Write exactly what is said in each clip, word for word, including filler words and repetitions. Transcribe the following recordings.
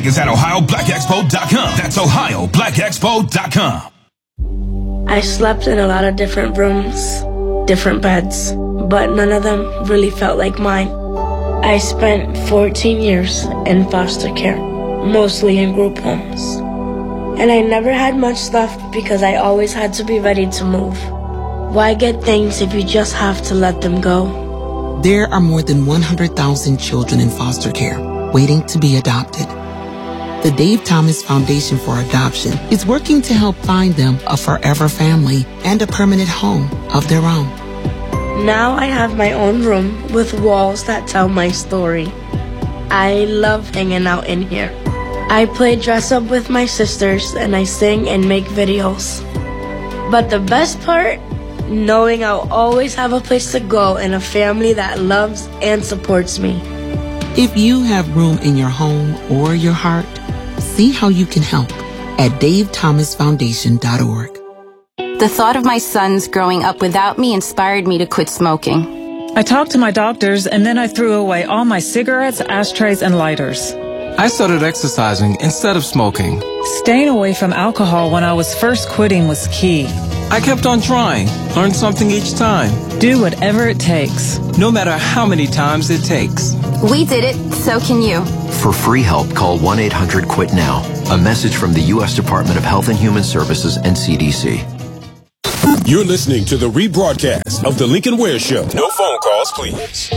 Tickets at ohio black expo dot com. That's ohio black expo dot com. I slept in a lot of different rooms, different beds, but none of them really felt like mine. I spent fourteen years in foster care, mostly in group homes. And I never had much stuff because I always had to be ready to move. Why get things if you just have to let them go? There are more than one hundred thousand children in foster care waiting to be adopted. The Dave Thomas Foundation for Adoption is working to help find them a forever family and a permanent home of their own. Now I have my own room with walls that tell my story. I love hanging out in here. I play dress up with my sisters and I sing and make videos. But the best part, knowing I'll always have a place to go and a family that loves and supports me. If you have room in your home or your heart, see how you can help at dave thomas foundation dot org. The thought of my sons growing up without me inspired me to quit smoking. I talked to my doctors and then I threw away all my cigarettes, ashtrays, and lighters. I started exercising instead of smoking. Staying away from alcohol when I was first quitting was key. I kept on trying, learned something each time. Do whatever it takes. No matter how many times it takes. We did it, so can you. For free help, call one eight hundred quit now. A message from the U S Department of Health and Human Services and C D C. You're listening to the rebroadcast of The Lincoln Ware Show. No phone calls, please.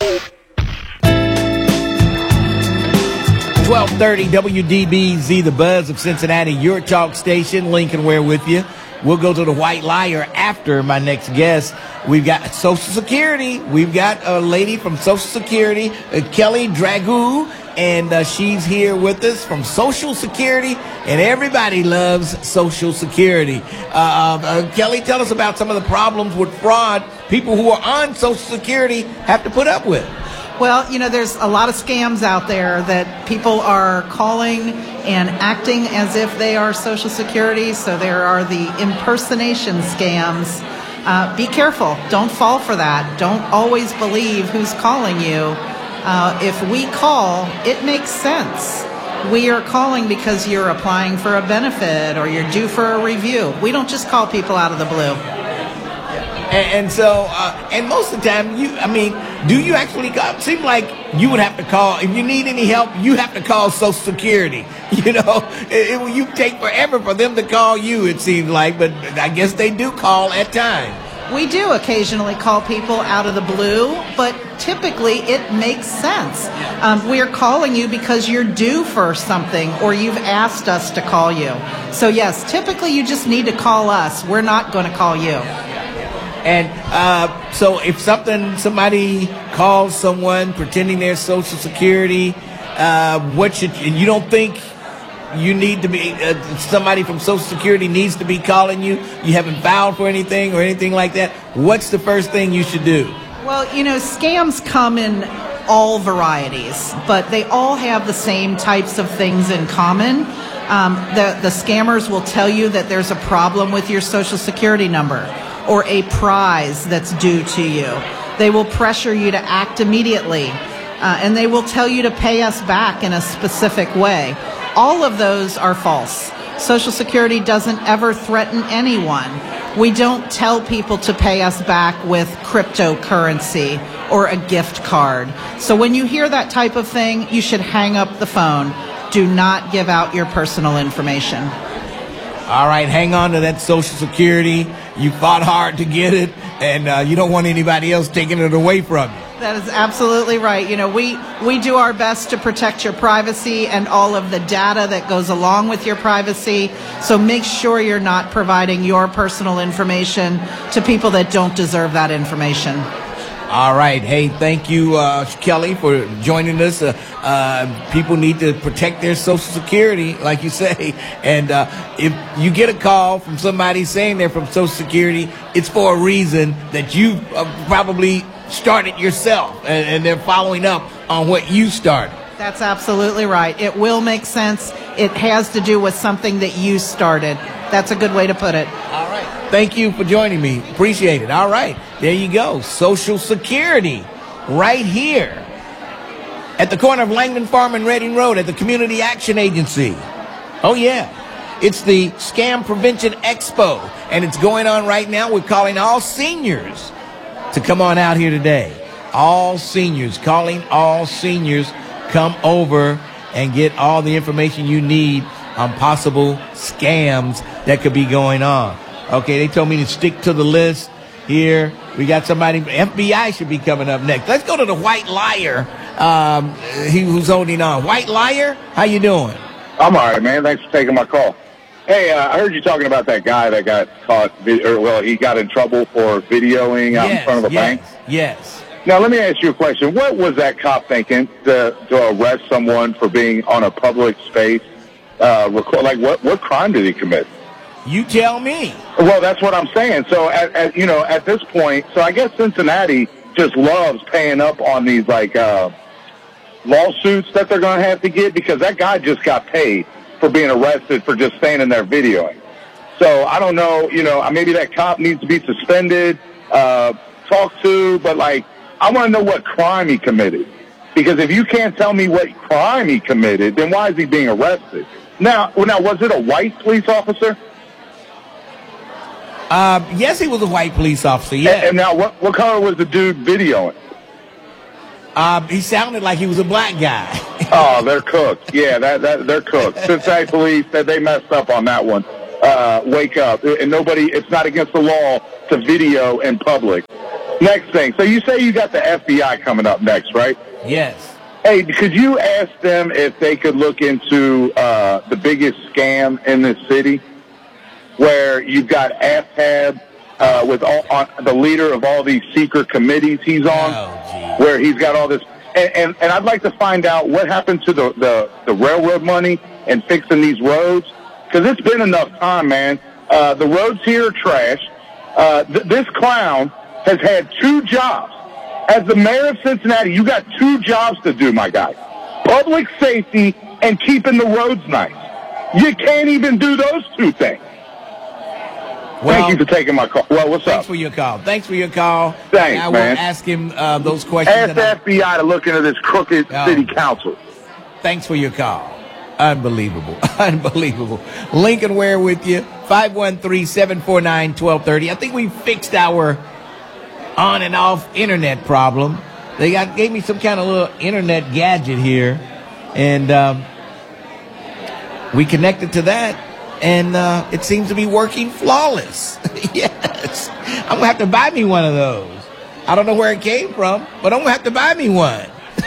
twelve thirty W D B Z, the buzz of Cincinnati, your talk station. Lincoln Ware with you. We'll go to the White Liar after my next guest. We've got Social Security. We've got a lady from Social Security, uh, Kelly Dragoo, and uh, she's here with us from Social Security, and everybody loves Social Security. Uh, uh, Kelly, tell us about some of the problems with fraud people who are on Social Security have to put up with. Well, you know, there's a lot of scams out there that people are calling and acting as if they are Social Security. So there are the impersonation scams. Uh, be careful. Don't fall for that. Don't always believe who's calling you. Uh, if we call, it makes sense. We are calling because you're applying for a benefit or you're due for a review. We don't just call people out of the blue. And, and so, uh, and most of the time, you, I mean, do you actually call? It seems like you would have to call, if you need any help, you have to call Social Security. You know, it, it, you take forever for them to call you, it seems like, but I guess they do call at times. We do occasionally call people out of the blue, but typically it makes sense. Um, we are calling you because you're due for something or you've asked us to call you. So yes, typically you just need to call us. We're not going to call you. And uh, so if something, somebody calls someone pretending they're Social Security, uh, what should, and you don't think you need to be, uh, somebody from Social Security needs to be calling you, you haven't filed for anything or anything like that, what's the first thing you should do? Well, you know, scams come in all varieties, but they all have the same types of things in common. Um, the, the scammers will tell you that there's a problem with your Social Security number or a prize that's due to you. They will pressure you to act immediately, uh, and they will tell you to pay us back in a specific way. All of those are false. Social Security doesn't ever threaten anyone. We don't tell people to pay us back with cryptocurrency or a gift card. So when you hear that type of thing, you should hang up the phone. Do not give out your personal information. All right, hang on to that Social Security. You fought hard to get it, and uh, you don't want anybody else taking it away from you. That is absolutely right. You know, we, we do our best to protect your privacy and all of the data that goes along with your privacy. So make sure you're not providing your personal information to people that don't deserve that information. All right. Hey, thank you, uh, Kelly, for joining us. Uh, uh, people need to protect their Social Security, like you say. And uh, if you get a call from somebody saying they're from Social Security, it's for a reason that you uh, probably started yourself, and, and they're following up on what you started. That's absolutely right. It will make sense. It has to do with something that you started. That's a good way to put it. All right. Thank you for joining me. Appreciate it. All right. There you go. Social Security right here at the corner of Langdon Farm and Reading Road at the Community Action Agency. Oh, yeah. It's the Scam Prevention Expo, and it's going on right now. We're calling all seniors to come on out here today. All seniors, calling all seniors, come over and get all the information you need on possible scams that could be going on. Okay, they told me to stick to the list here. We got somebody, F B I should be coming up next. Let's go to the White Liar, um, he who's holding on. White Liar, how you doing? I'm all right, man. Thanks for taking my call. Hey, uh, I heard you talking about that guy that got caught, or well, he got in trouble for videoing out yes, in front of a yes, bank. Yes. Now, let me ask you a question. What was that cop thinking to, to arrest someone for being on a public space? Uh, record, like, what, what crime did he commit? You tell me. Well, that's what I'm saying. So, at, at you know, at this point, so I guess Cincinnati just loves paying up on these, like, uh, lawsuits that they're going to have to get, because that guy just got paid for being arrested for just standing there videoing. So I don't know, you know, maybe that cop needs to be suspended, uh, talked to, but like, I want to know what crime he committed. Because if you can't tell me what crime he committed, then why is he being arrested? Now, well, now was it a white police officer? Uh, yes, he was a white police officer, yeah. And, and now, what, what color was the dude videoing? Uh, he sounded like he was a black guy. Oh, they're cooked. Yeah, that, that they're cooked. Cincinnati police said they messed up on that one. Uh, wake up. And nobody, it's not against the law to video in public. Next thing. So you say you got the F B I coming up next, right? Yes. Hey, could you ask them if they could look into uh, the biggest scam in this city, where you've got A F T A B uh, with all, on, the leader of all these secret committees he's on, oh, where he's got all this. And, and, and I'd like to find out what happened to the, the, the railroad money and fixing these roads, because it's been enough time, man. Uh, the roads here are trash. Uh, th- this clown has had two jobs. As the mayor of Cincinnati, you got two jobs to do, my guy. Public safety and keeping the roads nice. You can't even do those two things. Well, thank you for taking my call. Well, what's thanks up? Thanks for your call. Thanks for your call. Thanks, I will man. ask him uh, those questions. Ask the F B I to look into this crooked oh. city council. Thanks for your call. Unbelievable. Unbelievable. Lincoln Ware with you. five one three, seven four nine, one two three zero. I think we fixed our on and off internet problem. They got gave me some kind of little internet gadget here, and um, we connected to that. And uh, it seems to be working flawless. Yes. I'm going to have to buy me one of those. I don't know where it came from, but I'm going to have to buy me one.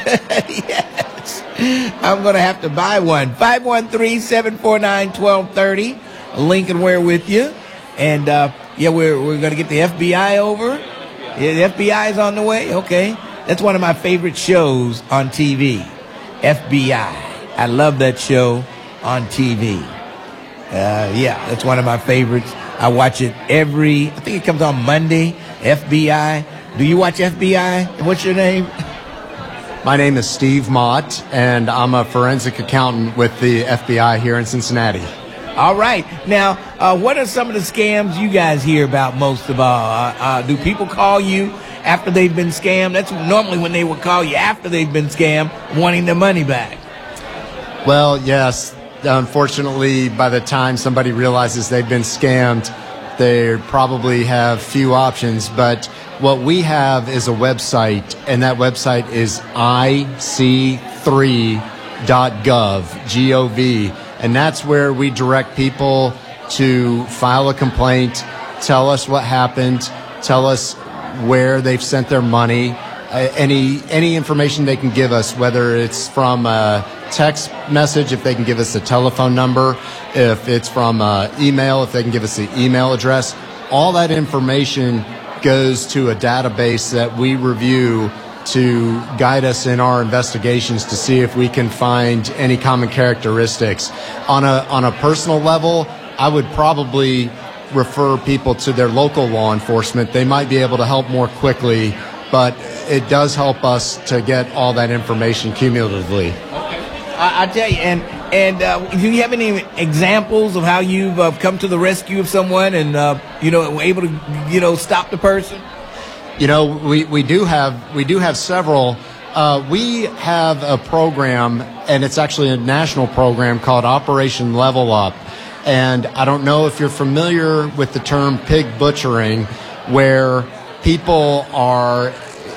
Yes. I'm going to have to buy one. five one three, seven four nine, one two three zero. Lincoln Ware with you. And, uh, yeah, we're, we're going to get the F B I over. Yeah, the F B I is on the way. Okay. That's one of my favorite shows on T V. F B I. I love that show on T V. Uh, yeah, that's one of my favorites. I watch it every, I think it comes on Monday, F B I. Do you watch F B I? What's your name? My name is Steve Mott, and I'm a forensic accountant with the F B I here in Cincinnati. All right. Now, uh, what are some of the scams you guys hear about most of all? Uh, uh, do people call you after they've been scammed? That's normally when they would call you after they've been scammed, wanting their money back. Well, yes. Unfortunately, by the time somebody realizes they've been scammed, they probably have few options. But what we have is a website, and that website is I C three dot gov, G O V. And that's where we direct people to file a complaint, tell us what happened, tell us where they've sent their money, uh, any any information they can give us, whether it's from a text message, if they can give us a telephone number, if it's from uh, email, if they can give us the email address. All that information goes to a database that we review to guide us in our investigations to see if we can find any common characteristics. On a on a personal level, I would probably refer people to their local law enforcement. They might be able to help more quickly, but it does help us to get all that information cumulatively. I, I tell you, and and uh, do you have any examples of how you've uh, come to the rescue of someone and uh, you know were able to you know stop the person? You know, we, we do have we do have several Uh, we have a program, and it's actually a national program called Operation Level Up. And I don't know if you're familiar with the term pig butchering, where people are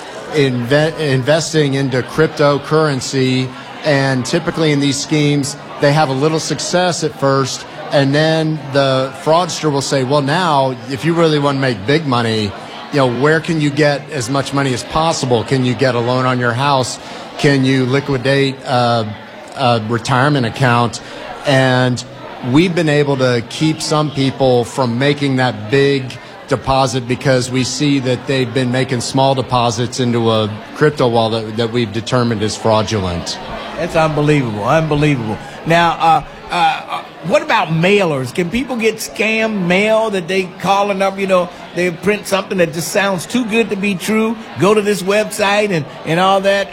inve- investing into cryptocurrency, and typically in these schemes, they have a little success at first, and then the fraudster will say, well, now, if you really want to make big money, you know, where can you get as much money as possible? Can you get a loan on your house? Can you liquidate a, a retirement account? And we've been able to keep some people from making that big deposit because we see that they've been making small deposits into a crypto wallet that we've determined is fraudulent. That's unbelievable, unbelievable. Now, uh, uh, what about mailers? Can people get scam mail that they call a number, you know, they print something that just sounds too good to be true, go to this website and, and all that?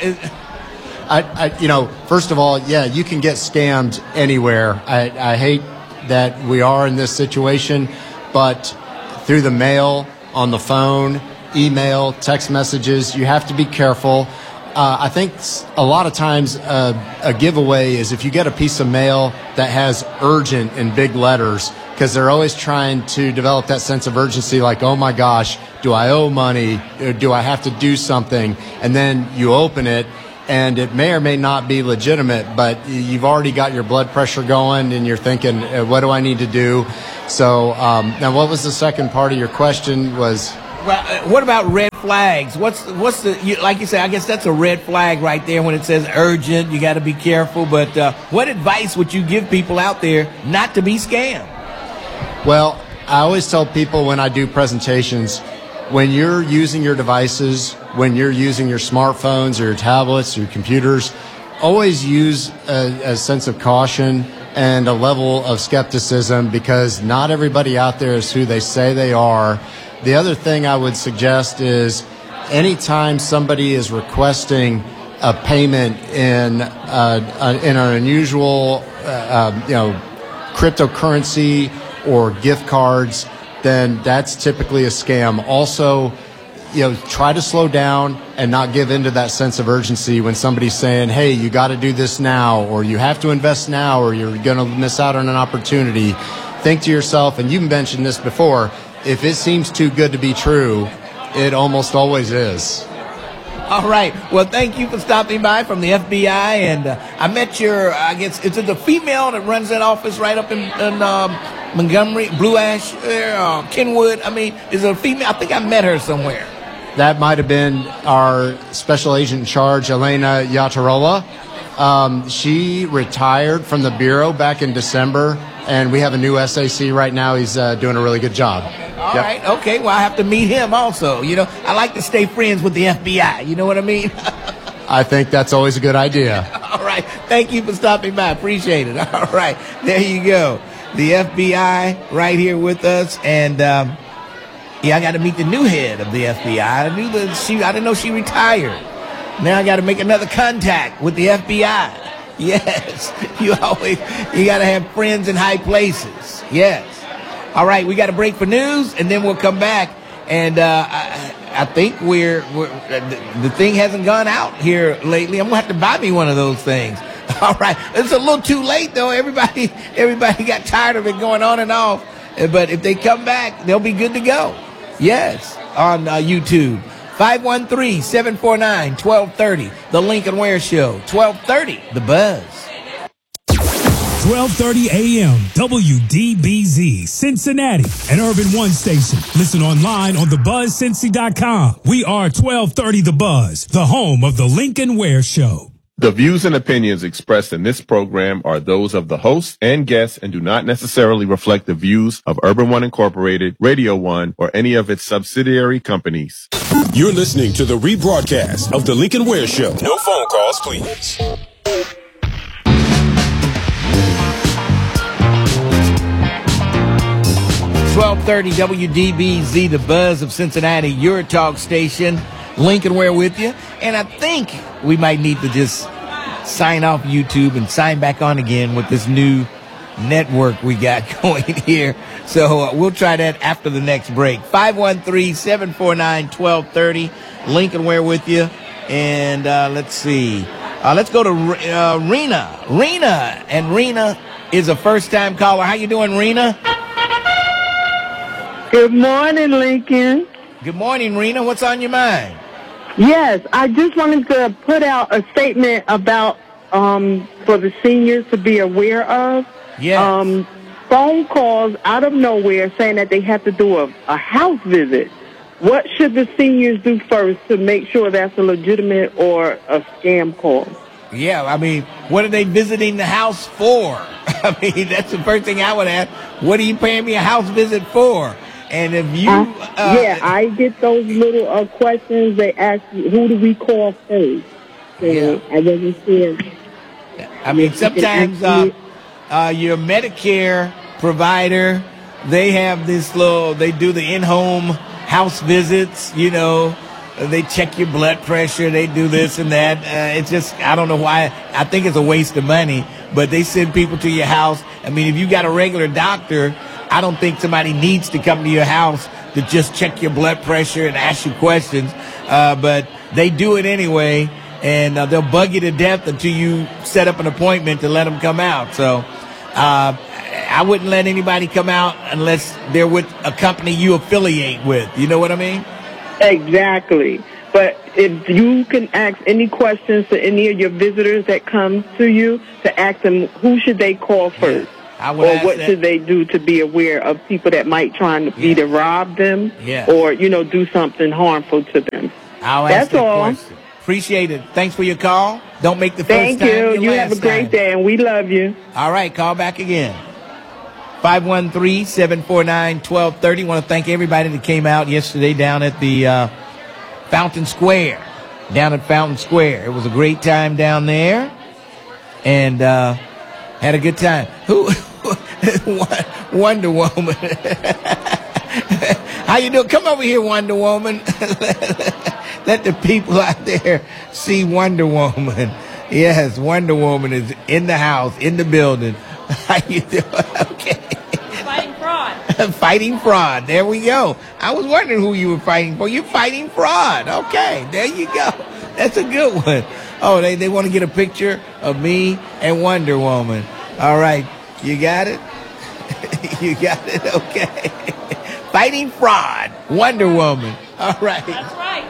I, I, you know, first of all, yeah, you can get scammed anywhere. I, I hate that we are in this situation, but through the mail, on the phone, email, text messages, you have to be careful. Uh, I think a lot of times uh, a giveaway is if you get a piece of mail that has urgent in big letters, because they're always trying to develop that sense of urgency, like, oh my gosh, do I owe money? Or do I have to do something? And then you open it, and it may or may not be legitimate, but you've already got your blood pressure going, and you're thinking, what do I need to do? So um, now what was the second part of your question was... Well, uh, what about red flags? What's what's the you, like you say? I guess that's a red flag right there when it says urgent. You got to be careful. But uh, what advice would you give people out there not to be scammed? Well, I always tell people when I do presentations, when you're using your devices, when you're using your smartphones or your tablets or your computers, always use a, a sense of caution and a level of skepticism, because not everybody out there is who they say they are. The other thing I would suggest is anytime somebody is requesting a payment in uh, uh, in an unusual, uh, uh, you know, cryptocurrency or gift cards, then that's typically a scam. Also, you know, try to slow down and not give into that sense of urgency when somebody's saying, hey, you got to do this now, or you have to invest now, or you're going to miss out on an opportunity. Think to yourself, and you've mentioned this before, if it seems too good to be true, it almost always is. All right. Well, thank you for stopping by from the F B I. And uh, I met your, I guess, is it the female that runs that office right up in, in um, Montgomery, Blue Ash, there, uh, Kenwood? I mean, is it a female? I think I met her somewhere. That might have been our special agent in charge, Elena Yatarola. Um, she retired from the Bureau back in December, and we have a new S A C right now. He's uh, doing a really good job. All yep. right. Okay. Well, I have to meet him also. You know, I like to stay friends with the F B I. You know what I mean? I think that's always a good idea. All right. Thank you for stopping by. Appreciate it. All right. There you go. The F B I right here with us. And, um, yeah, I got to meet the new head of the F B I. I knew that she, I didn't know she retired. Now I got to make another contact with the F B I. Yes. You always, you got to have friends in high places. Yes. All right. We got a break for news, and then we'll come back. And uh, I, I think we're, we're the, the thing hasn't gone out here lately. I'm going to have to buy me one of those things. All right. It's a little too late, though. Everybody, everybody got tired of it going on and off. But if they come back, they'll be good to go. Yes. On uh, YouTube. five one three, seven four nine, one two three zero. The Lincoln Ware Show. twelve thirty. The Buzz. twelve thirty a.m. W D B Z, Cincinnati, an Urban One station. Listen online on the buzz cincy dot com. We are twelve thirty The Buzz, the home of the Lincoln Ware Show. The views and opinions expressed in this program are those of the host and guests and do not necessarily reflect the views of Urban One Incorporated, Radio One, or any of its subsidiary companies. You're listening to the rebroadcast of The Lincoln Ware Show. No phone calls, please. twelve thirty W D B Z, the Buzz of Cincinnati, your talk station. Lincoln Ware with you. And I think we might need to just sign off YouTube and sign back on again with this new network we got going here. So uh, we'll try that after the next break. five one three, seven four nine, one two three zero. Lincoln Ware with you. And uh, let's see. Uh, let's go to uh, Rena. Rena. And Rena is a first-time caller. How you doing, Rena? Good morning, Lincoln. Good morning, Rena. What's on your mind? Yes, I just wanted to put out a statement about um, for the seniors to be aware of. Yes. Um, phone calls out of nowhere saying that they have to do a, a house visit. What should the seniors do first to make sure that's a legitimate or a scam call? Yeah, I mean, what are they visiting the house for? I mean, that's the first thing I would ask. What are you paying me a house visit for? And if you... Uh, uh, yeah, I get those little uh, questions. They ask you, who do we call first? So Yeah. I wasn't sure. I mean, sometimes uh, uh, your Medicare provider, they have this little, they do the in-home house visits, you know, they check your blood pressure, they do this and that. Uh, it's just, I don't know why, I think it's a waste of money, but they send people to your house. I mean, if you got a regular doctor, I don't think somebody needs to come to your house to just check your blood pressure and ask you questions, uh, but they do it anyway. And uh, they'll bug you to death until you set up an appointment to let them come out. So uh, I wouldn't let anybody come out unless they're with a company you affiliate with. You know what I mean? Exactly. But if you can ask any questions to any of your visitors that come to you, to ask them who should they call first? I would or ask what that. should they do to be aware of people that might try to either rob them Yeah. or, you know, do something harmful to them. I'll That's ask that all. question. Appreciate it. Thanks for your call. Don't make the Thank first time you. your You last have a great time. day, and we love you. All right, call back again. five one three, seven four nine, one two three zero. Want to thank everybody that came out yesterday down at the uh, Fountain Square. Down at Fountain Square. It was a great time down there. And uh, had a good time. Who? Wonder Woman. How you doing? Come over here, Wonder Woman. Let the people out there see Wonder Woman. Yes, Wonder Woman is in the house, in the building. How you doing? Okay. Fighting fraud. Fighting fraud. There we go. I was wondering who you were fighting for. You're fighting fraud. Okay, there you go. That's a good one. Oh, they, they want to get a picture of me and Wonder Woman. All right. You got it? You got it? Okay. Fighting fraud. Wonder Woman. All right. That's right.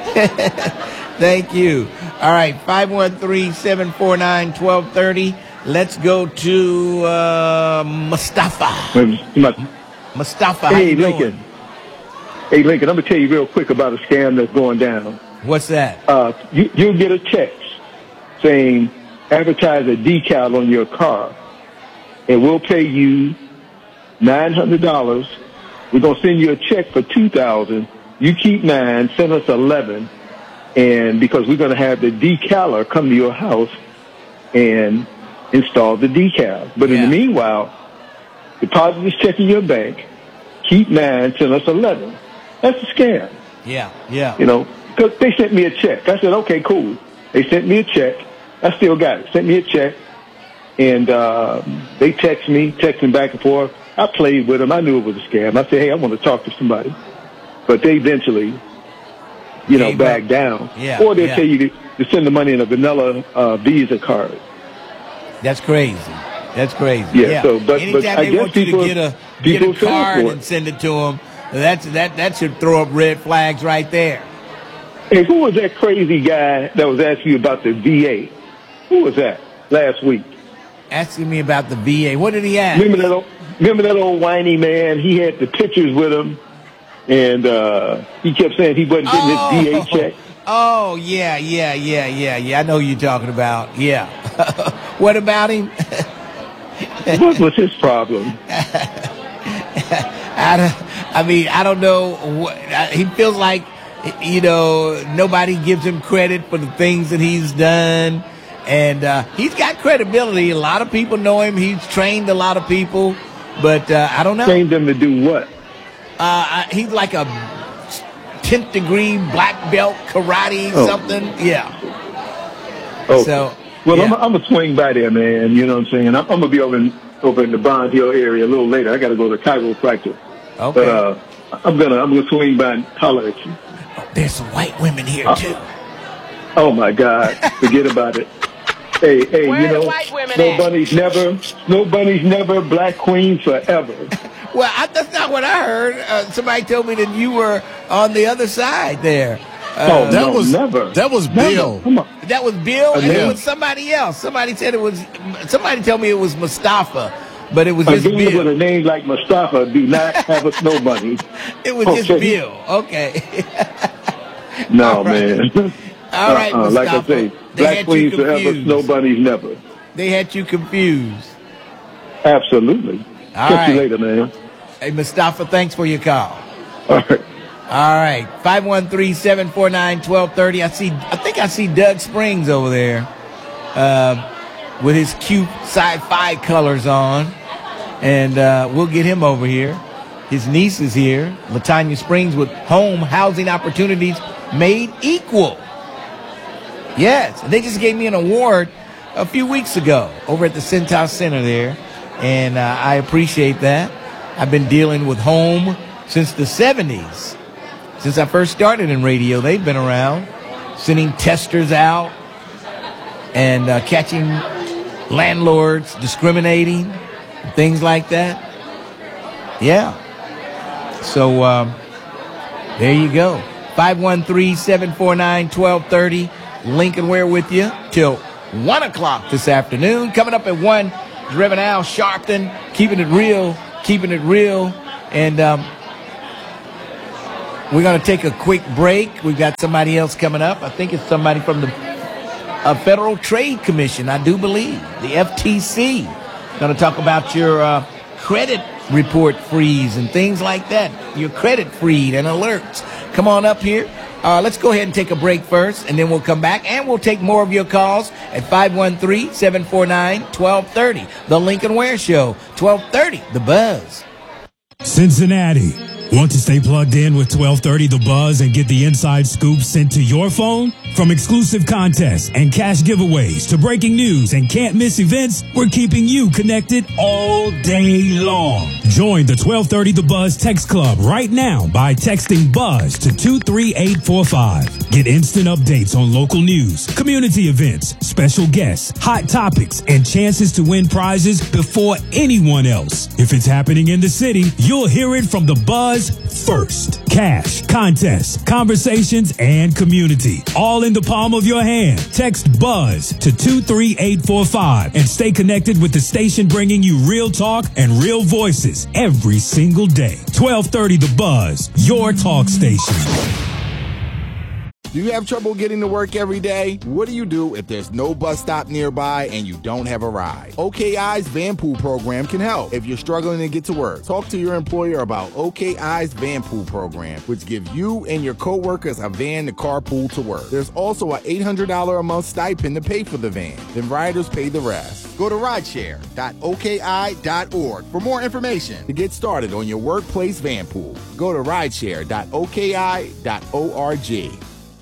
Thank you. All right, five one three, seven four nine, one two three zero. Let's go to uh, Mustafa. Mustafa, how Hey, you doing? Lincoln. Hey, Lincoln, I'm going to tell you real quick about a scam that's going down. What's that? Uh, you, you'll get a text saying, advertise a decal on your car, and we'll pay you nine hundred dollars. We're going to send you a check for two thousand dollars. You keep nine, send us eleven, and because we're going to have the decaler come to your house and install the decal. But in the meanwhile, deposit this check in your bank, keep nine, send us eleven. That's a scam. Yeah, yeah. You know, because they sent me a check. I said, okay, cool. They sent me a check. I still got it. Sent me a check, and uh, they text me, texting back and forth. I played with them. I knew it was a scam. I said, hey, I want to talk to somebody. But they eventually, you know, back down. Yeah, or they'll yeah. tell you to, to send the money in a vanilla uh, Visa card. That's crazy. That's crazy. Yeah, so, but- but anytime I they guess want you people- to get a people get a fell card for it. and send it to them, that's that that should throw up red flags right there. Hey, who was that crazy guy that was asking you about the V A? Who was that last week? Asking me about the V A. What did he ask? Remember that old, remember that old whiny man? He had the pictures with him, and uh, he kept saying he wasn't getting Oh. his V A check. Oh, yeah, yeah, yeah, yeah, yeah. I know who you're talking about. Yeah. What about him? What was his problem? I, don't- I mean, I don't know. What, he feels like, you know, nobody gives him credit for the things that he's done. And uh, he's got credibility. A lot of people know him. He's trained a lot of people. But uh, I don't know. Trained them to do what? Uh, he's like a tenth degree black belt karate Oh. something. Yeah. Okay. So, well, yeah. I'm, I'm gonna swing by there, man. You know what I'm saying? I'm, I'm gonna be over in over in the Bond Hill area a little later. I got to go to chiropractor. Okay. But uh, I'm gonna I'm gonna swing by and holler at you. There's some white women here Uh, too. Oh my God, forget about it. Hey, hey, Where you the know, white women Snow at? Bunny's never, Snow Bunny's never, Black Queen forever. Well, I, that's not what I heard. Uh, somebody told me that you were on the other side there. Uh, Oh, That no, was never. that was Never. Bill. Come on. That was Bill, and Yeah. it was somebody else. Somebody said it was. Somebody told me it was Mustafa, but it was A just dude Bill. with a name like Mustafa do not have a Snow Bunny. It was just Okay. Bill. Okay. No, All right. man. All right, Uh-uh. Like I Mustafa. say, They Black had you Queens forever, confused. Snow Bunnies never. They had you confused. Absolutely. All Catch you right. later, man. Hey, Mustafa, thanks for your call. All right. All right, five one three, seven four nine, one two three zero. I see. I think I see Doug Springs over there, uh, with his cute sci-fi colors on, and uh, we'll get him over here. His niece is here, Latanya Springs, with home housing opportunities made equal. Yes, they just gave me an award a few weeks ago over at the Centos Center there, and uh, I appreciate that. I've been dealing with home since the seventies. Since I first started in radio, they've been around, sending testers out and uh, catching landlords discriminating, things like that. Yeah. So um, there you go. five one three, seven four nine, one two three zero. Lincoln Ware with you till one o'clock this afternoon. Coming up at one, Reverend Al Sharpton, keeping it real, keeping it real. And um, we're going to take a quick break. We've got somebody else coming up. I think it's somebody from the uh, Federal Trade Commission, I do believe, the F T C. Going to talk about your uh, credit report freeze and things like that. Your credit freed and alerts. Come on up here. Uh, let's go ahead and take a break first, and then we'll come back, and we'll take more of your calls at five one three, seven four nine, one two three zero. The Lincoln Ware Show, twelve thirty, The Buzz. Cincinnati. Want to stay plugged in with twelve thirty The Buzz and get the inside scoop sent to your phone? From exclusive contests and cash giveaways to breaking news and can't miss events, we're keeping you connected all day long. Join the twelve thirty The Buzz text club right now by texting BUZZ to two three eight four five. Get instant updates on local news, community events, special guests, hot topics, and chances to win prizes before anyone else. If it's happening in the city, you'll hear it from The Buzz first. Cash, contests, conversations, and community. All in the palm of your hand. Text BUZZ to two three eight four five and stay connected with the station bringing you real talk and real voices every single day. twelve thirty The Buzz, your talk station. Do you have trouble getting to work every day? What do you do if there's no bus stop nearby and you don't have a ride? O K I's Van Pool program can help. If you're struggling to get to work, talk to your employer about O K I's Van Pool program, which gives you and your coworkers a van to carpool to work. There's also an eight hundred dollars a month stipend to pay for the van. Then riders pay the rest. Go to rideshare dot O K I dot org for more information to get started on your workplace van pool. Go to rideshare dot O K I dot org.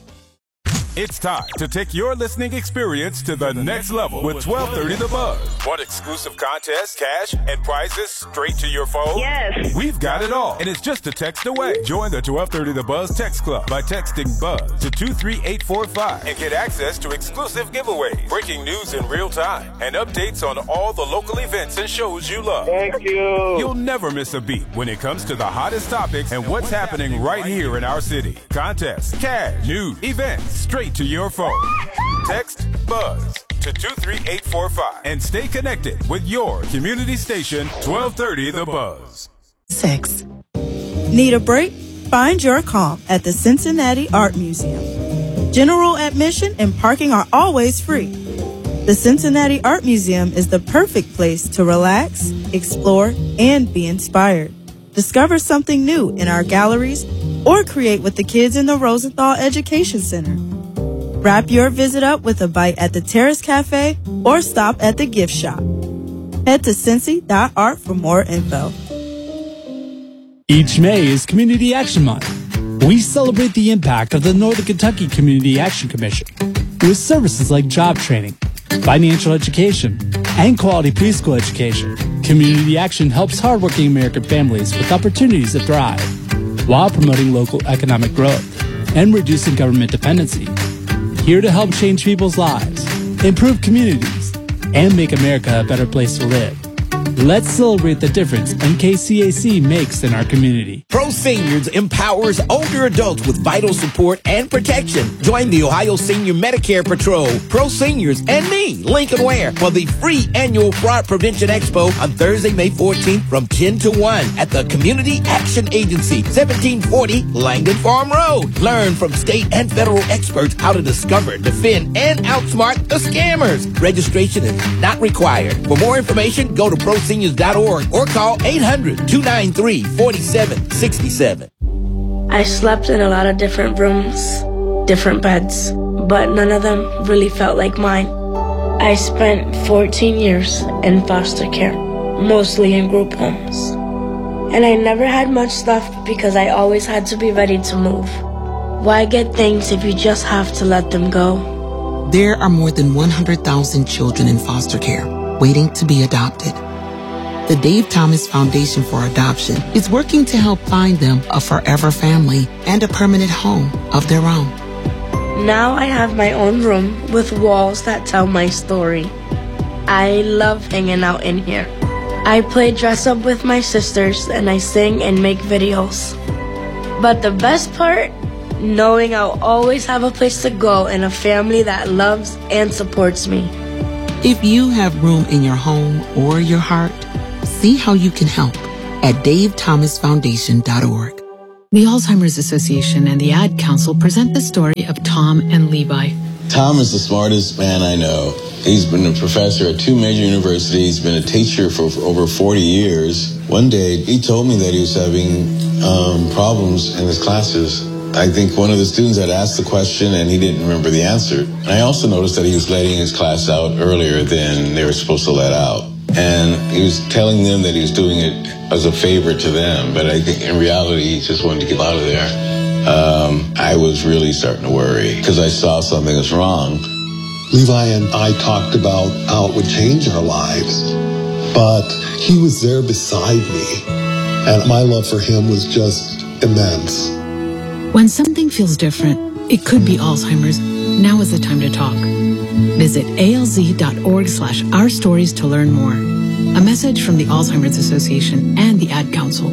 It's time to take your listening experience to the next level with twelve thirty The Buzz. Want exclusive contests, cash, and prizes straight to your phone? Yes. We've got it all, and it's just a text away. Join the twelve thirty The Buzz text club by texting BUZZ to two three eight four five and get access to exclusive giveaways, breaking news in real time, and updates on all the local events and shows you love. Thank you. You'll never miss a beat when it comes to the hottest topics and what's happening right here in our city. Contests, cash, news, events, straight to your phone. Text BUZZ to two three eight four five and stay connected with your community station, twelve thirty The Buzz. Six. Need a break? Find your calm at the Cincinnati Art Museum. General admission and parking are always free. The Cincinnati Art Museum is the perfect place to relax, explore, and be inspired. Discover something new in our galleries or create with the kids in the Rosenthal Education Center. Wrap your visit up with a bite at the Terrace Cafe or stop at the gift shop. Head to cincy dot art for more info. Each May is Community Action Month. We celebrate the impact of the Northern Kentucky Community Action Commission with services like job training, financial education, and quality preschool education. Community Action helps hardworking American families with opportunities to thrive while promoting local economic growth and reducing government dependency. here to help change people's lives, improve communities, and make America a better place to live. Let's celebrate the difference N K C A C makes in our community. Pro Seniors empowers older adults with vital support and protection. Join the Ohio Senior Medicare Patrol, Pro Seniors, and me, Lincoln Ware, for the free annual Fraud Prevention Expo on Thursday, May fourteenth from ten to one at the Community Action Agency, seventeen forty Langdon Farm Road. Learn from state and federal experts how to discover, defend, and outsmart the scammers. Registration is not required. For more information, go to pro seniors dot org or call eight hundred, two nine three, four seven six seven. I slept in a lot of different rooms, different beds, but none of them really felt like mine. I spent fourteen years in foster care, mostly in group homes. And I never had much left because I always had to be ready to move. Why get things if you just have to let them go? There are more than one hundred thousand children in foster care waiting to be adopted. The Dave Thomas Foundation for Adoption is working to help find them a forever family and a permanent home of their own. Now I have my own room with walls that tell my story. I love hanging out in here. I play dress up with my sisters and I sing and make videos. But the best part, knowing I'll always have a place to go and a family that loves and supports me. If you have room in your home or your heart, see how you can help at dave thomas foundation dot org. The Alzheimer's Association and the Ad Council present the story of Tom and Levi. Tom is the smartest man I know. He's been a professor at two major universities, been a teacher for, for over forty years. One day, he told me that he was having um, problems in his classes. I think one of the students had asked the question and he didn't remember the answer. And I also noticed that he was letting his class out earlier than they were supposed to let out. And he was telling them that he was doing it as a favor to them, but I think in reality he just wanted to get out of there. Um, I was really starting to worry because I saw something was wrong. Levi and I talked about how it would change our lives, but he was there beside me, and my love for him was just immense. When something feels different, it could be Alzheimer's. Now is the time to talk. Visit alz.org slash our stories to learn more. A message from the Alzheimer's Association and the Ad Council.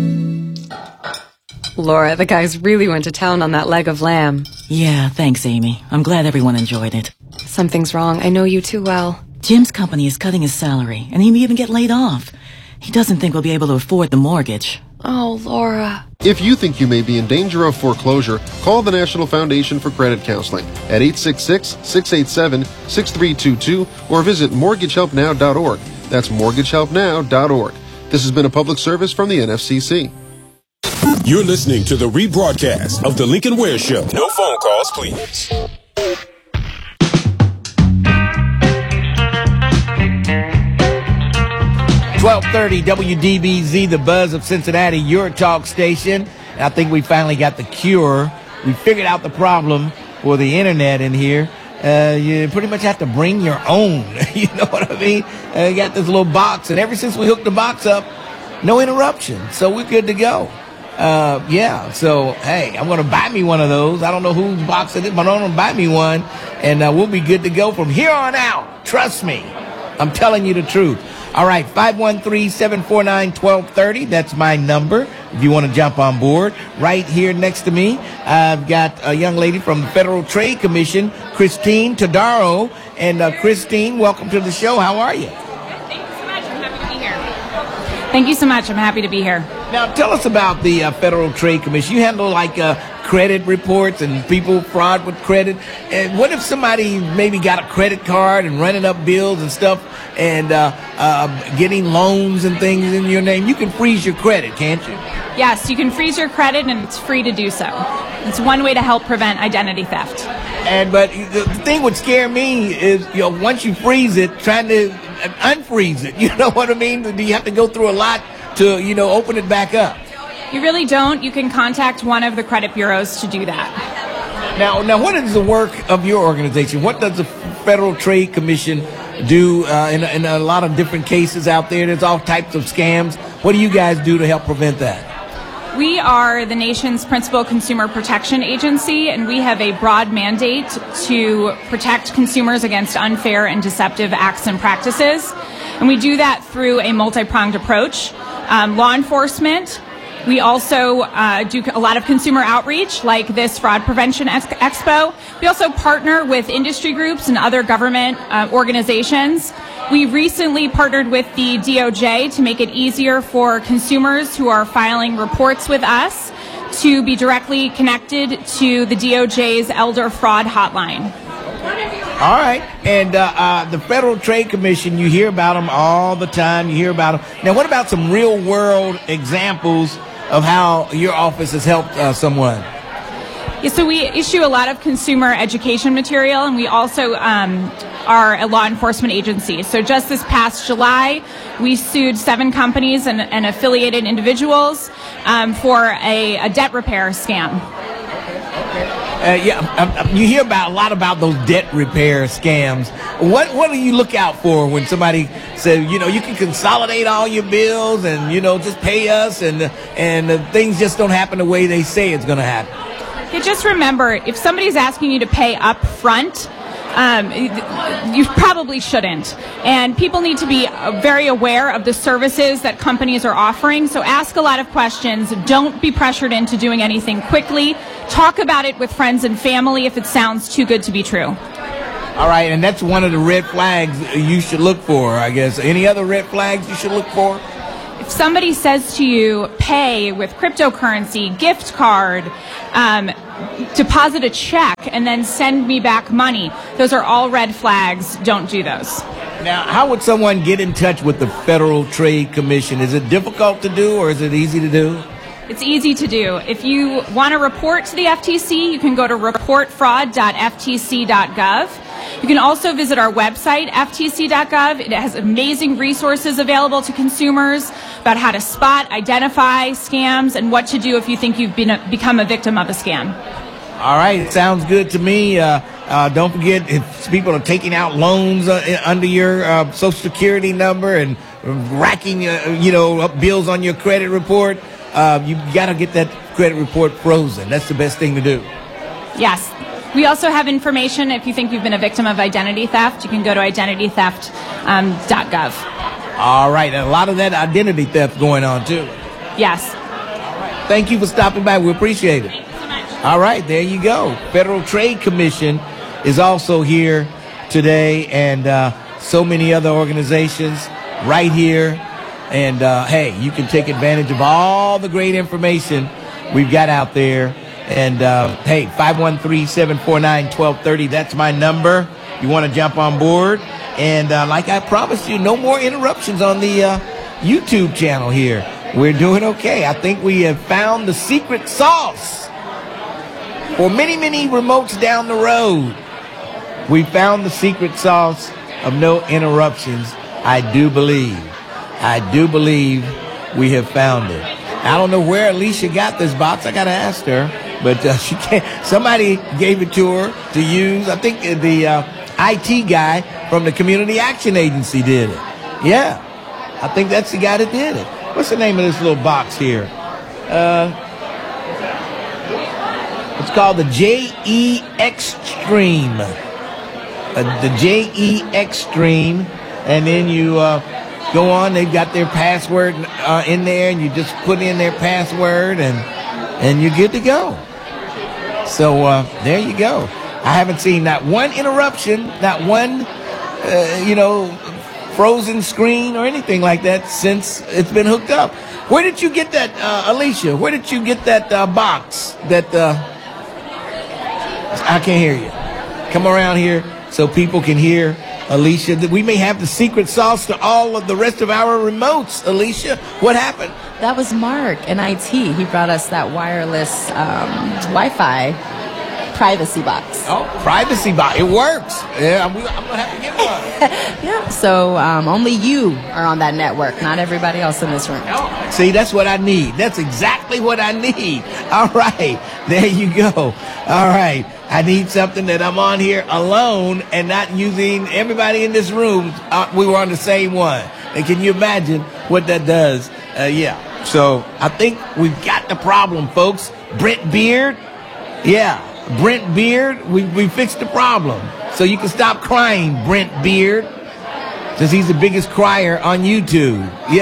Laura, the guys really went to town on that leg of lamb. Yeah, thanks, Amy. I'm glad everyone enjoyed it. Something's wrong. I know you too well. Jim's company is cutting his salary, and he may even get laid off. He doesn't think we'll be able to afford the mortgage. Oh, Laura. If you think you may be in danger of foreclosure, call the National Foundation for Credit Counseling at eight six six, six eight seven, six three two two or visit mortgage help now dot org. That's mortgage help now dot org. This has been a public service from the N F C C. You're listening to the rebroadcast of The Lincoln Ware Show. No phone calls, please. twelve thirty W D B Z, the buzz of Cincinnati, your talk station. And I think we finally got the cure. We figured out the problem for the internet in here. Uh, you pretty much have to bring your own. You know what I mean? Uh, you got this little box, and ever since we hooked the box up, no interruption. So we're good to go. Uh, yeah, so, hey, I'm going to buy me one of those. I don't know whose box it is, but I'm going to buy me one, and uh, we'll be good to go from here on out. Trust me. I'm telling you the truth. All right, five one three, seven four nine, one two three zero. That's my number if you want to jump on board. Right here next to me, I've got a young lady from the Federal Trade Commission, Christine Todaro. And uh, Christine, welcome to the show. How are you? Thank you so much. I'm happy to be here. Now, tell us about the uh, Federal Trade Commission. You handle like uh, credit reports and people fraud with credit. And what if somebody maybe got a credit card and running up bills and stuff and uh, uh, getting loans and things in your name? You can freeze your credit, can't you? Yes, you can freeze your credit, and it's free to do so. It's one way to help prevent identity theft. And but the thing would scare me is, you know, once you freeze it, trying to unfreeze it. You know what I mean? Do you have to go through a lot to, you know, open it back up? You really don't. You can contact one of the credit bureaus to do that. Now, now, what is the work of your organization? What does the Federal Trade Commission do uh, in, in a lot of different cases out there? There's all types of scams. What do you guys do to help prevent that? We are the nation's principal consumer protection agency, and we have a broad mandate to protect consumers against unfair and deceptive acts and practices. And we do that through a multi-pronged approach. Um, law enforcement. We also uh, do a lot of consumer outreach, like this Fraud Prevention Ex- Expo. We also partner with industry groups and other government uh, organizations. We recently partnered with the D O J to make it easier for consumers who are filing reports with us to be directly connected to the D O J's Elder Fraud Hotline. All right. And uh, uh, the Federal Trade Commission, you hear about them all the time. You hear about them. Now, what about some real-world examples of how your office has helped uh, someone? Yeah, so we issue a lot of consumer education material, and we also um, are a law enforcement agency. So just this past July, we sued seven companies and, and affiliated individuals um, for a, a debt repair scam. Uh, yeah, um, you hear about a lot about those debt repair scams. What what do you look out for when somebody says, you know, you can consolidate all your bills and, you know, just pay us, and and uh, things just don't happen the way they say it's going to happen? Yeah, just remember, if somebody's asking you to pay up front, um, you probably shouldn't. And people need to be very aware of the services that companies are offering. So ask a lot of questions. Don't be pressured into doing anything quickly. Talk about it with friends and family if it sounds too good to be true. All right, and that's one of the red flags you should look for, I guess. Any other red flags you should look for? If somebody says to you, pay with cryptocurrency, gift card, um, deposit a check, and then send me back money, those are all red flags. Don't do those. Now, how would someone get in touch with the Federal Trade Commission? Is it difficult to do, or is it easy to do? It's easy to do. If you want to report to the F T C, you can go to report fraud dot f t c dot gov. You can also visit our website, f t c dot gov. It has amazing resources available to consumers about how to spot, identify scams, and what to do if you think you've been a, become a victim of a scam. All right, sounds good to me. Uh, uh, don't forget, if people are taking out loans uh, under your uh, Social Security number and racking, uh, you know, up bills on your credit report, uh, you got to get that credit report frozen. That's the best thing to do. Yes. We also have information if you think you've been a victim of identity theft. You can go to identity theft dot gov. All right, and a lot of that identity theft going on, too. Yes. Thank you for stopping by. We appreciate it. All right, there you go. Federal Trade Commission is also here today, and uh, so many other organizations right here. And, uh, hey, you can take advantage of all the great information we've got out there. And, uh, hey, five one three, seven four nine, one two three zero, that's my number. You want to jump on board. And uh, like I promised you, no more interruptions on the uh, YouTube channel here. We're doing okay. I think we have found the secret sauce. For many, many remotes down the road, we found the secret sauce of no interruptions. I do believe. I do believe we have found it. I don't know where Alicia got this box. I got to ask her. But uh, she can't. Somebody gave it to her to use. I think the uh, I T guy from the Community Action Agency did it. Yeah. I think that's the guy that did it. What's the name of this little box here? Uh, it's called the J E Extreme. Uh, the J E Extreme. And then you uh, go on. They've got their password uh, in there, and you just put in their password, and and you're good to go. So uh, there you go. I haven't seen not one interruption, not one, uh, you know, frozen screen or anything like that since it's been hooked up. Where did you get that, uh, Alicia? Where did you get that uh, box? That uh, I can't hear you. Come around here so people can hear Alicia. We may have the secret sauce to all of the rest of our remotes. Alicia, what happened? That was Mark in I T. He brought us that wireless um, Wi-Fi privacy box. Oh, privacy box. It works. Yeah, I'm, I'm going to have to get one. Yeah, so um, only you are on that network, not everybody else in this room. Oh, see, that's what I need. That's exactly what I need. All right, there you go. All right, I need something that I'm on here alone and not using everybody in this room. Uh, we were on the same one. And can you imagine what that does? Uh, yeah. So I think we've got the problem, folks. Brent Beard, yeah, Brent Beard, we, we fixed the problem. So you can stop crying, Brent Beard, since he's the biggest crier on YouTube. Yeah.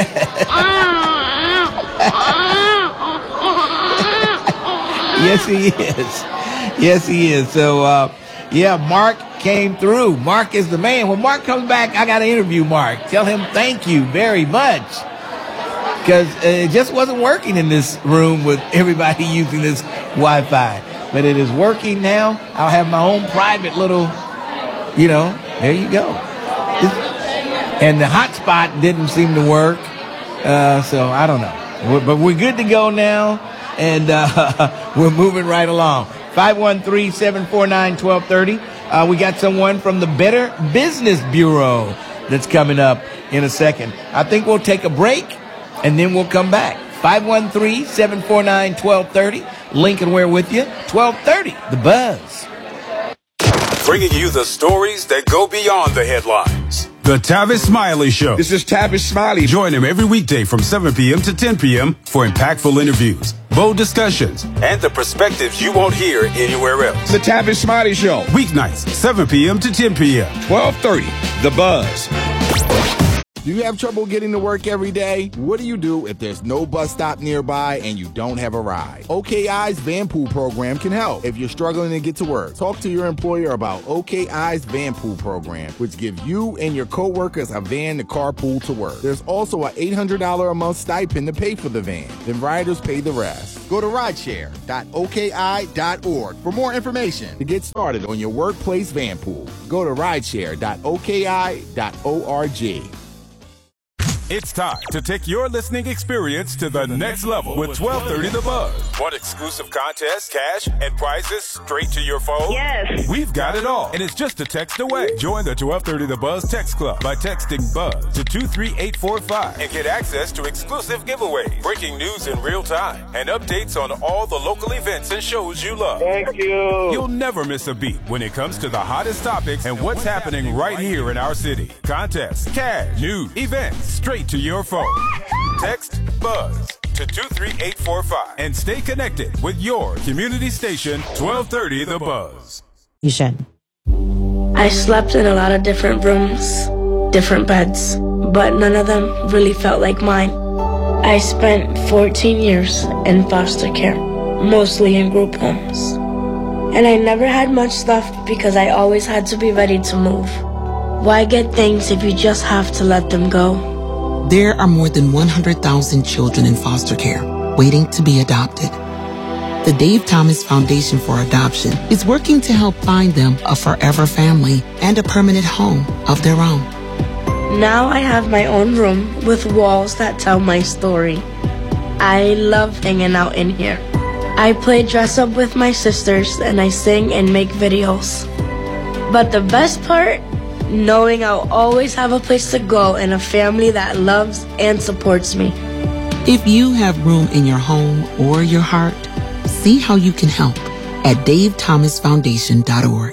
Yes, he is. Yes, he is. So, uh, yeah, Mark came through. Mark is the man. When Mark comes back, I got to interview Mark. Tell him thank you very much. Because uh, it just wasn't working in this room with everybody using this Wi-Fi. But it is working now. I'll have my own private little, you know, there you go. And the hotspot didn't seem to work. Uh, so I don't know. But we're good to go now. And uh, we're moving right along. five one three, seven four nine, one two three zero. Uh, we got someone from the Better Business Bureau that's coming up in a second. I think we'll take a break, and then we'll come back. five one three, seven four nine, one two three zero. Lincoln Ware with you. twelve thirty, The Buzz. Bringing you the stories that go beyond the headlines. The Tavis Smiley Show. This is Tavis Smiley. Join him every weekday from seven p.m. to ten p.m. for impactful interviews, bold discussions, and the perspectives you won't hear anywhere else. The Tavis Smiley Show. Weeknights, seven p.m. to ten p.m. twelve thirty, The Buzz. Do you have trouble getting to work every day? What do you do if there's no bus stop nearby and you don't have a ride? O K I's Van Pool program can help. If you're struggling to get to work, talk to your employer about O K I's Van Pool program, which gives you and your coworkers a van to carpool to work. There's also an eight hundred dollars a month stipend to pay for the van. Then riders pay the rest. Go to rideshare dot O K I dot org for more information to get started on your workplace van pool. Go to rideshare dot O K I dot org. It's time to take your listening experience to the next level with twelve thirty The Buzz. Want exclusive contests, cash, and prizes straight to your phone? Yes. We've got it all, and it's just a text away. Join the twelve thirty The Buzz text club by texting BUZZ to two three eight four five and get access to exclusive giveaways, breaking news in real time, and updates on all the local events and shows you love. Thank you. You'll never miss a beat when it comes to the hottest topics and what's happening right here in our city. Contests, cash, news, events, straight to your phone. Text BUZZ to two three eight four five and stay connected with your community station, twelve thirty The Buzz. You should. I slept in a lot of different rooms, different beds, but none of them really felt like mine. I spent fourteen years in foster care, mostly in group homes. And I never had much stuff because I always had to be ready to move. Why get things if you just have to let them go? There are more than one hundred thousand children in foster care waiting to be adopted. The Dave Thomas Foundation for Adoption is working to help find them a forever family and a permanent home of their own. Now I have my own room with walls that tell my story. I love hanging out in here. I play dress up with my sisters and I sing and make videos. But the best part? Knowing I'll always have a place to go and a family that loves and supports me. If you have room in your home or your heart, see how you can help at dave thomas foundation dot org.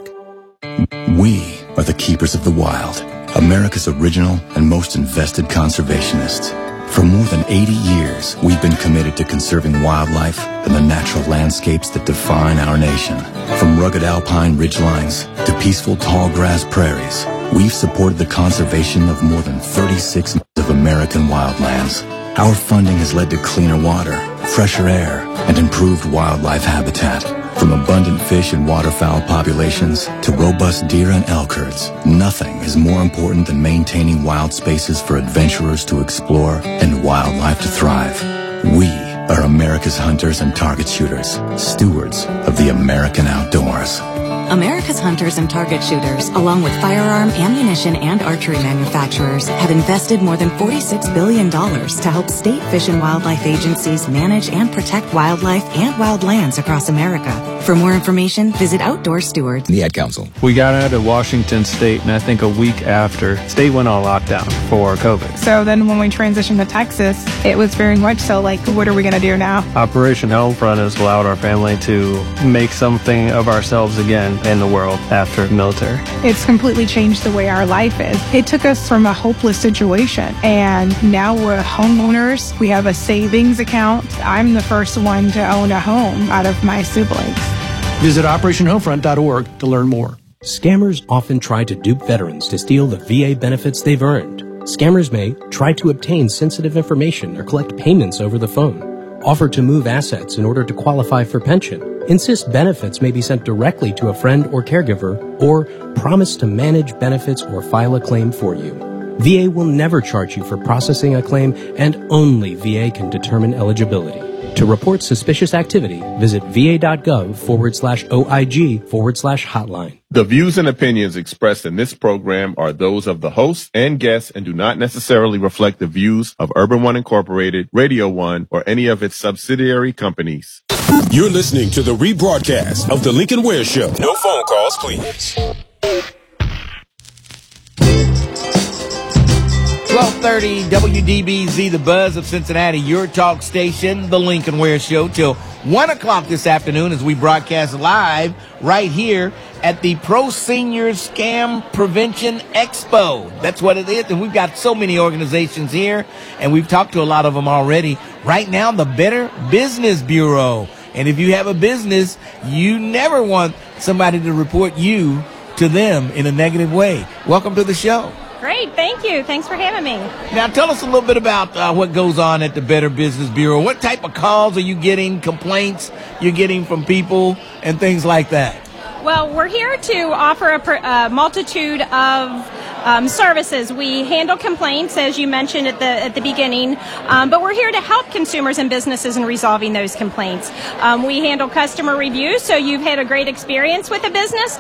We are the keepers of the wild, America's original and most invested conservationists. For more than eighty years, we've been committed to conserving wildlife and the natural landscapes that define our nation. From rugged alpine ridgelines to peaceful tall grass prairies, we've supported the conservation of more than thirty-six of American wildlands. Our funding has led to cleaner water, fresher air, and improved wildlife habitat. From abundant fish and waterfowl populations to robust deer and elk herds, nothing is more important than maintaining wild spaces for adventurers to explore and wildlife to thrive. We are America's hunters and target shooters, stewards of the American outdoors. America's hunters and target shooters, along with firearm, ammunition, and archery manufacturers, have invested more than forty-six billion dollars to help state fish and wildlife agencies manage and protect wildlife and wildlands across America. For more information, visit Outdoor Steward. The Ad Council. We got out of Washington State, and I think a week after, state went on lockdown for COVID. So then when we transitioned to Texas, it was very much so like, what are we going to do now? Operation Homefront has allowed our family to make something of ourselves again in the world after the military. It's completely changed the way our life is. It took us from a hopeless situation, and now we're homeowners. We have a savings account. I'm the first one to own a home out of my siblings. Visit operation homefront dot org to learn more. Scammers often try to dupe veterans to steal the V A benefits they've earned. Scammers may try to obtain sensitive information or collect payments over the phone, offer to move assets in order to qualify for pension, insist benefits may be sent directly to a friend or caregiver, or promise to manage benefits or file a claim for you. V A will never charge you for processing a claim, and only V A can determine eligibility. To report suspicious activity, visit va.gov forward slash OIG forward slash hotline. The views and opinions expressed in this program are those of the host and guests and do not necessarily reflect the views of Urban One Incorporated, Radio One, or any of its subsidiary companies. You're listening to the rebroadcast of The Lincoln Ware Show. No phone calls, please. twelve thirty W D B Z, the buzz of Cincinnati, your talk station, The Lincoln Ware Show, till one o'clock this afternoon as we broadcast live right here at the Pro Senior Scam Prevention Expo. That's what it is, and we've got so many organizations here, and we've talked to a lot of them already. Right now, the Better Business Bureau. And if you have a business, you never want somebody to report you to them in a negative way. Welcome to the show. Great, thank you. Thanks for having me. Now, tell us a little bit about uh, what goes on at the Better Business Bureau. What type of calls are you getting, complaints you're getting from people, and things like that? Well, we're here to offer a, pr- a multitude of um, services. We handle complaints, as you mentioned at the at the beginning, um, but we're here to help consumers and businesses in resolving those complaints. Um, we handle customer reviews, so you've had a great experience with a business.